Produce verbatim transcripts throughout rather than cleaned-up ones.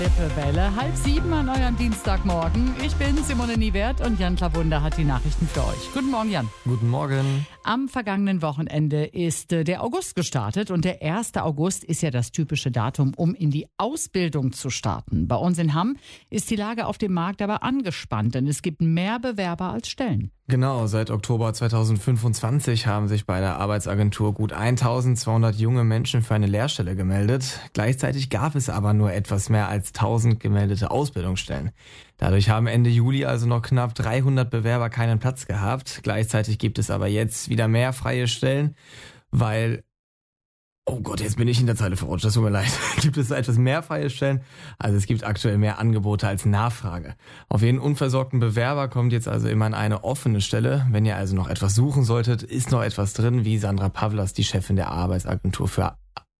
Lippewelle, halb sieben an eurem Dienstagmorgen. Ich bin Simone Niewert und Jan Klawunder hat die Nachrichten für euch. Guten Morgen, Jan. Guten Morgen. Am vergangenen Wochenende ist äh, der August gestartet und der erste August ist ja das typische Datum, um in die Ausbildung zu starten. Bei uns in Hamm ist die Lage auf dem Markt aber angespannt, denn es gibt mehr Bewerber als Stellen. Genau, seit Oktober zweitausendfünfundzwanzig haben sich bei der Arbeitsagentur gut eintausendzweihundert junge Menschen für eine Lehrstelle gemeldet. Gleichzeitig gab es aber nur etwas mehr als tausend gemeldete Ausbildungsstellen. Dadurch haben Ende Juli also noch knapp dreihundert Bewerber keinen Platz gehabt. Gleichzeitig gibt es aber jetzt wieder mehr freie Stellen, weil... Oh Gott, jetzt bin ich in der Zeile verrutscht, das tut mir leid. Gibt es etwas mehr freie Stellen? Also es gibt aktuell mehr Angebote als Nachfrage. Auf jeden unversorgten Bewerber kommt jetzt also immer eine offene Stelle. Wenn ihr also noch etwas suchen solltet, ist noch etwas drin, wie Sandra Pavlas, die Chefin der Arbeitsagentur für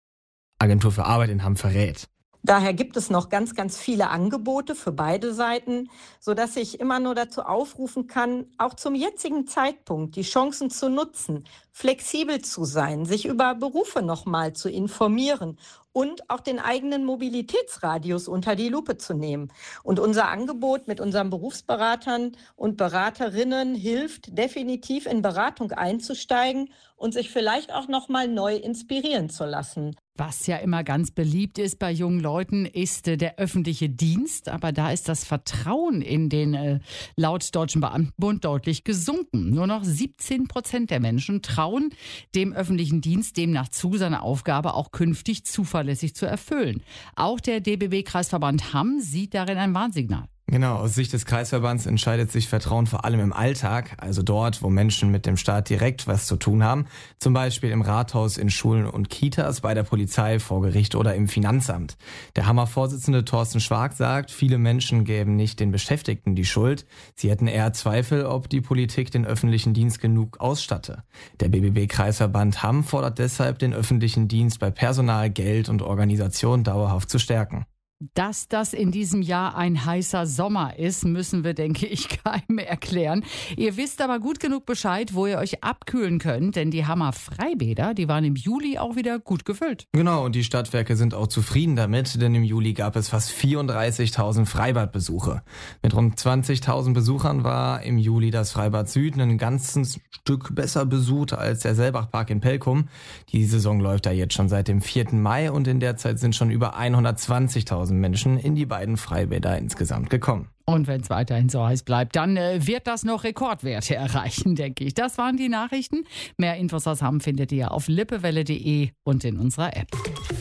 Agentur für Arbeit in Hamm, verrät. Daher gibt es noch ganz, ganz viele Angebote für beide Seiten, sodass ich immer nur dazu aufrufen kann, auch zum jetzigen Zeitpunkt die Chancen zu nutzen, flexibel zu sein, sich über Berufe nochmal zu informieren und auch den eigenen Mobilitätsradius unter die Lupe zu nehmen. Und unser Angebot mit unseren Berufsberatern und Beraterinnen hilft definitiv in Beratung einzusteigen und sich vielleicht auch nochmal neu inspirieren zu lassen. Was ja immer ganz beliebt ist bei jungen Leuten, ist äh, der öffentliche Dienst. Aber da ist das Vertrauen in den äh, laut Deutschen Beamtenbund deutlich gesunken. Nur noch siebzehn Prozent der Menschen trauen dem öffentlichen Dienst demnach zu, seine Aufgabe auch künftig zuverlässig zu erfüllen. Auch der D B B-Kreisverband Hamm sieht darin ein Warnsignal. Genau, aus Sicht des Kreisverbands entscheidet sich Vertrauen vor allem im Alltag, also dort, wo Menschen mit dem Staat direkt was zu tun haben, zum Beispiel im Rathaus, in Schulen und Kitas, bei der Polizei, vor Gericht oder im Finanzamt. Der Hammer-Vorsitzende Thorsten Schwark sagt, viele Menschen gäben nicht den Beschäftigten die Schuld, sie hätten eher Zweifel, ob die Politik den öffentlichen Dienst genug ausstatte. Der B B B-Kreisverband Hamm fordert deshalb, den öffentlichen Dienst bei Personal, Geld und Organisation dauerhaft zu stärken. Dass das in diesem Jahr ein heißer Sommer ist, müssen wir, denke ich, keinem erklären. Ihr wisst aber gut genug Bescheid, wo ihr euch abkühlen könnt, denn die Hammer Freibäder, die waren im Juli auch wieder gut gefüllt. Genau, und die Stadtwerke sind auch zufrieden damit, denn im Juli gab es fast vierunddreißigtausend Freibadbesuche. Mit rund zwanzigtausend Besuchern war im Juli das Freibad Süd ein ganzes Stück besser besucht als der Selbachpark in Pelkum. Die Saison läuft da jetzt schon seit dem vierten Mai und in der Zeit sind schon über hundertzwanzigtausend Menschen in die beiden Freibäder insgesamt gekommen. Und wenn es weiterhin so heiß bleibt, dann äh, wird das noch Rekordwerte erreichen, denke ich. Das waren die Nachrichten. Mehr Infos aus Hamm findet ihr auf lippewelle punkt de und in unserer App.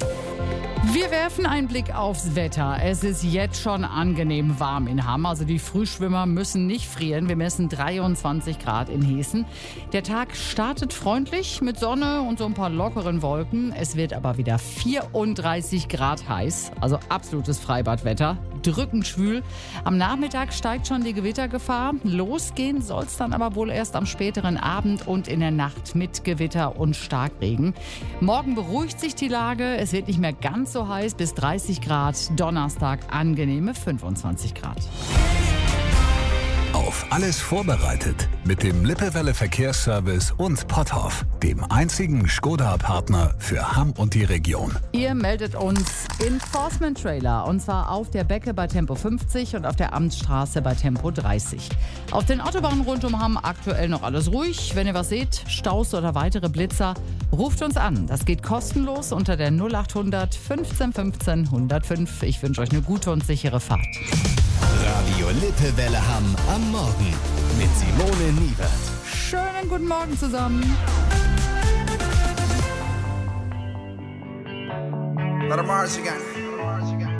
Wir werfen einen Blick aufs Wetter. Es ist jetzt schon angenehm warm in Hamm. Also die Frühschwimmer müssen nicht frieren. Wir messen dreiundzwanzig Grad in Heßen. Der Tag startet freundlich mit Sonne und so ein paar lockeren Wolken. Es wird aber wieder vierunddreißig Grad heiß. Also absolutes Freibadwetter. Drückend schwül. Am Nachmittag steigt schon die Gewittergefahr. Losgehen soll es dann aber wohl erst am späteren Abend und in der Nacht mit Gewitter und Starkregen. Morgen beruhigt sich die Lage. Es wird nicht mehr ganz so heiß, bis dreißig Grad. Donnerstag angenehme fünfundzwanzig Grad. Auf alles vorbereitet mit dem Lippewelle Verkehrsservice und Potthoff, dem einzigen Skoda-Partner für Hamm und die Region. Ihr meldet uns Enforcement-Trailer und zwar auf der Becke bei Tempo fünfzig und auf der Amtsstraße bei Tempo dreißig. Auf den Autobahnen rund um Hamm aktuell noch alles ruhig. Wenn ihr was seht, Staus oder weitere Blitzer, ruft uns an. Das geht kostenlos unter der null achthundert fünfzehn fünfzehn hundertfünf. Ich wünsche euch eine gute und sichere Fahrt. Radio Lippewelle Hamm am Morgen mit Simone Niewert. Schönen guten Morgen zusammen. Let 'em march again.